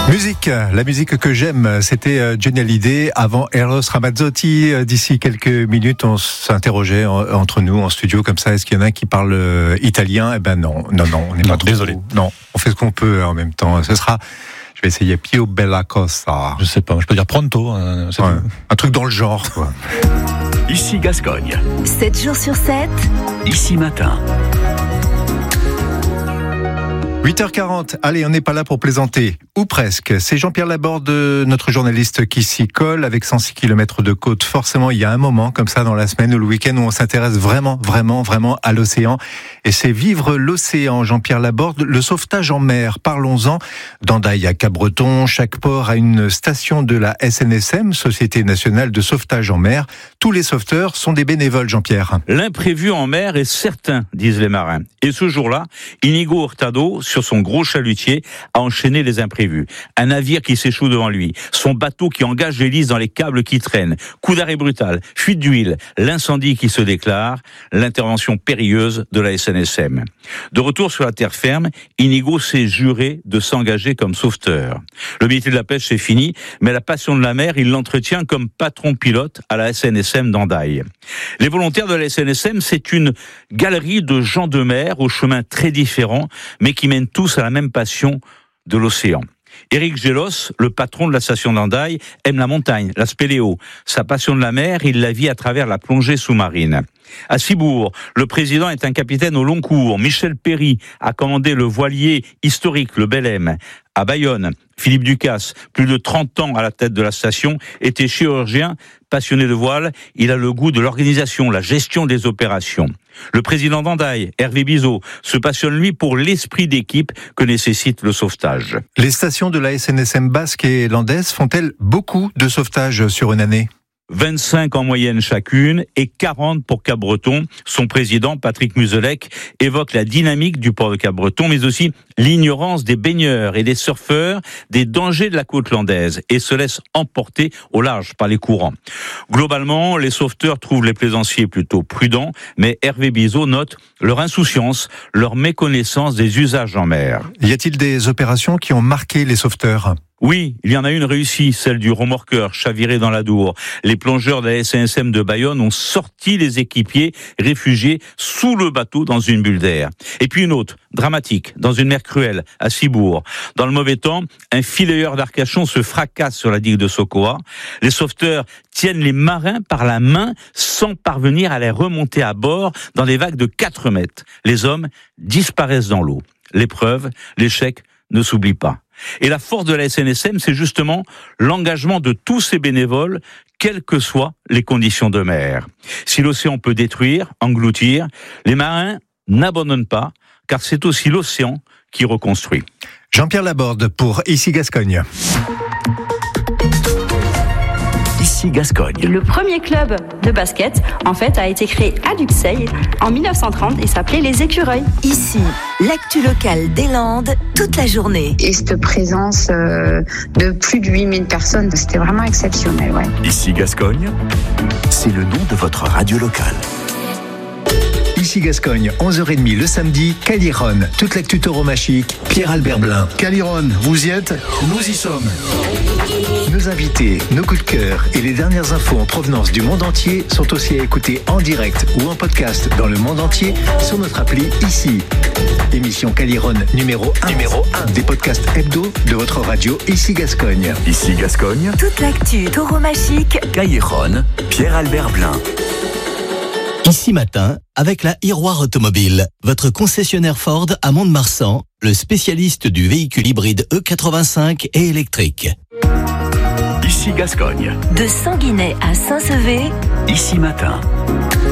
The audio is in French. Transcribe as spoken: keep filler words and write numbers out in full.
Musique, la musique que j'aime, c'était Johnny Hallyday avant Eros Ramazzotti. D'ici quelques minutes, on s'interrogeait entre nous en studio comme ça. Est-ce qu'il y en a un qui parle italien ? Eh ben non, non, non, on n'est pas trop. Désolé. Non, on fait ce qu'on peut en même temps. Ce sera, je vais essayer Più bella cosa. Je sais pas, je peux dire pronto. Hein, c'est ouais, un truc dans le genre, quoi. Ici Gascogne. sept jours sur sept. Ici matin. huit heures quarante, allez, on n'est pas là pour plaisanter, ou presque. C'est Jean-Pierre Laborde, notre journaliste, qui s'y colle avec cent six kilomètres de côte. Forcément, il y a un moment comme ça dans la semaine ou le week-end où on s'intéresse vraiment, vraiment, vraiment à l'océan. Et c'est vivre l'océan, Jean-Pierre Laborde, le sauvetage en mer. Parlons-en. D'Andaille à Cap-Breton, chaque port a une station de la S N S M, Société Nationale de Sauvetage en Mer. Tous les sauveteurs sont des bénévoles, Jean-Pierre. L'imprévu en mer est certain, disent les marins. Et ce jour-là, Inigo Hurtado, sur son gros chalutier, a enchaîné les imprévus. Un navire qui s'échoue devant lui, son bateau qui engage l'hélice dans les câbles qui traînent, coup d'arrêt brutal, fuite d'huile, l'incendie qui se déclare, l'intervention périlleuse de la S N S M. De retour sur la terre ferme, Inigo s'est juré de s'engager comme sauveteur. Le métier de la pêche, c'est fini, mais la passion de la mer, il l'entretient comme patron pilote à la S N S M d'Andaille. Les volontaires de la S N S M, c'est une galerie de gens de mer aux chemins très différents, mais qui mènent tous à la même passion de l'océan. Éric Gélos, le patron de la station d'Andaille, aime la montagne, la spéléo. Sa passion de la mer, il la vit à travers la plongée sous-marine. À Cibourg, le président est un capitaine au long cours. Michel Péry a commandé le voilier historique, le Belém. À Bayonne, Philippe Ducasse, plus de trente ans à la tête de la station, était chirurgien, passionné de voile. Il a le goût de l'organisation, la gestion des opérations. Le président d'Andaille, Hervé Bizot, se passionne lui pour l'esprit d'équipe que nécessite le sauvetage. Les stations de la S N S M basque et landaise font-elles beaucoup de sauvetage sur une année ? vingt-cinq en moyenne chacune et quarante pour Cap-Breton. Son président, Patrick Muzelec, évoque la dynamique du port de Cap-Breton, mais aussi l'ignorance des baigneurs et des surfeurs des dangers de la côte landaise et se laisse emporter au large par les courants. Globalement, les sauveteurs trouvent les plaisanciers plutôt prudents, mais Hervé Bizot note leur insouciance, leur méconnaissance des usages en mer. Y a-t-il des opérations qui ont marqué les sauveteurs ? Oui, il y en a une réussie, celle du remorqueur chaviré dans l'Adour. Les plongeurs de la S N S M de Bayonne ont sorti les équipiers réfugiés sous le bateau dans une bulle d'air. Et puis une autre, dramatique, dans une mer cruelle, à Cibourg. Dans le mauvais temps, un filayeur d'Arcachon se fracasse sur la digue de Sokoa. Les sauveteurs tiennent les marins par la main sans parvenir à les remonter à bord dans des vagues de quatre mètres. Les hommes disparaissent dans l'eau. L'épreuve, l'échec ne s'oublie pas. Et la force de la S N S M, c'est justement l'engagement de tous ces bénévoles, quelles que soient les conditions de mer. Si l'océan peut détruire, engloutir, les marins n'abandonnent pas, car c'est aussi l'océan qui reconstruit. Jean-Pierre Laborde pour Ici Gascogne. Ici Gascogne. Le premier club de basket, en fait, a été créé à Luxeuil en dix-neuf cent trente et s'appelait les Écureuils. Ici, l'actu locale des Landes, toute la journée. Et cette présence euh, de plus de huit mille personnes, c'était vraiment exceptionnel. Ouais. Ici Gascogne, c'est le nom de votre radio locale. Ici Gascogne, onze heures trente le samedi, Caliron, toute l'actu tauromachique, Pierre-Albert Blin. Caliron, vous y êtes ? Nous y sommes. Nos invités, nos coups de cœur et les dernières infos en provenance du monde entier sont aussi à écouter en direct ou en podcast dans le monde entier sur notre appli Ici. Émission Caliron numéro un, numéro un des podcasts hebdo de votre radio Ici Gascogne. Ici Gascogne, toute l'actu tauromachique, Caliron, Pierre-Albert Blin. Ici matin, avec la Iroir Automobile, votre concessionnaire Ford à Mont-de-Marsan, le spécialiste du véhicule hybride E quatre-vingt-cinq et électrique. Ici Gascogne. De Sanguinet à Saint-Sevé, Ici matin.